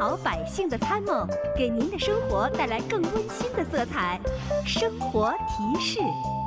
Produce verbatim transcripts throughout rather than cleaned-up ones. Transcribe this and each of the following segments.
好百姓的参谋，给您的生活带来更温馨的色彩。生活提示。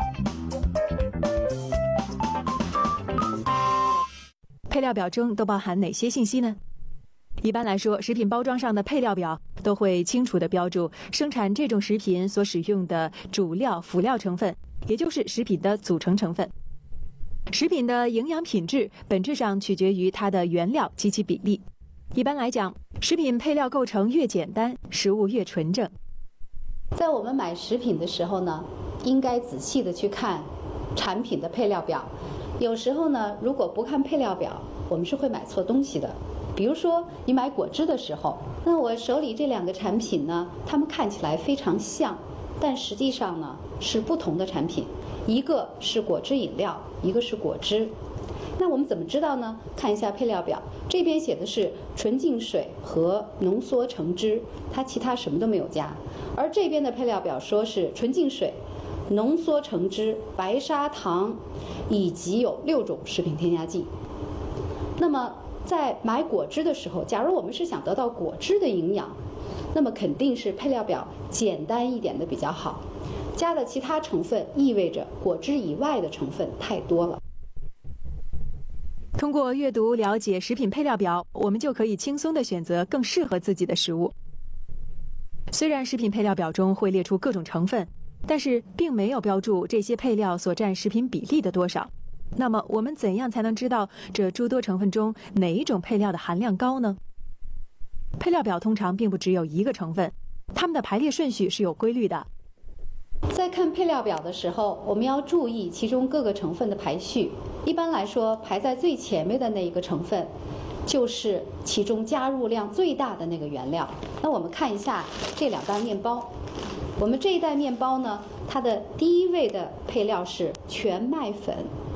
配料表中都包含哪些信息呢？一般来说，食品包装上的配料表都会清楚地标注生产这种食品所使用的主料、辅料成分，也就是食品的组成成分。食品的营养品质本质上取决于它的原料及其比例。一般来讲，食品配料构成越简单，食物越纯正。 在我们买食品的时候呢，应该仔细地去看产品的配料表。有时候呢，如果不看配料表，我们是会买错东西的。比如说，你买果汁的时候，那我手里这两个产品呢，它们看起来非常像，但实际上呢是不同的产品，一个是果汁饮料，一个是果汁。那我们怎么知道呢？看一下配料表，这边写的是纯净水和浓缩橙汁，它其他什么都没有加。而这边的配料表说是纯净水、浓缩橙汁、白砂糖，以及有六种食品添加剂。那么在买果汁的时候，假如我们是想得到果汁的营养，那么肯定是配料表简单一点的比较好。加的其他成分意味着果汁以外的成分太多了。 通过阅读了解食品配料表，我们就可以轻松地选择更适合自己的食物。虽然食品配料表中会列出各种成分，但是并没有标注这些配料所占食品比例的多少。那么我们怎样才能知道这诸多成分中哪一种配料的含量高呢？配料表通常并不只有一个成分，它们的排列顺序是有规律的。 在看配料表的时候，我们要注意其中各个成分的排序。一般来说，排在最前面的那一个成分，就是其中加入量最大的那个原料。那我们看一下这两袋面包。我们这一袋面包呢，它的第一位的配料是全麦粉，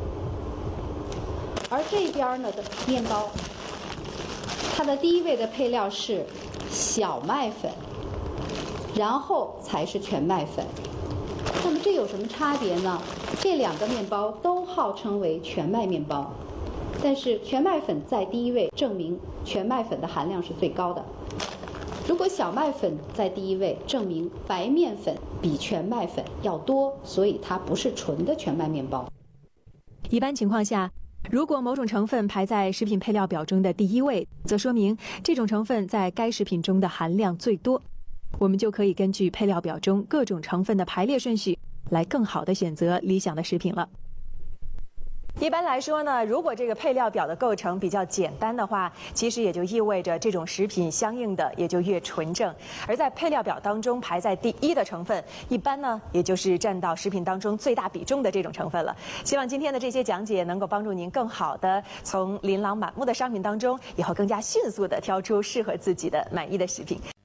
而这边呢的面包，它的第一位的配料是小麦粉，然后才是全麦粉。那么这有什么差别呢？这两个面包都号称为全麦面包，但是全麦粉在第一位，证明全麦粉的含量是最高的。如果小麦粉在第一位，证明白面粉比全麦粉要多，所以它不是纯的全麦面包。 一般情况下，如果某种成分排在食品配料表中的第一位，则说明这种成分在该食品中的含量最多。我们就可以根据配料表中各种成分的排列顺序，来更好地选择理想的食品了。一般来说呢，如果这个配料表的构成比较简单的话，其实也就意味着这种食品相应的也就越纯正。而在配料表当中排在第一的成分，一般呢也就是占到食品当中最大比重的这种成分了。希望今天的这些讲解能够帮助您更好地从琳琅满目的商品当中，以后更加迅速地挑出适合自己的满意的食品。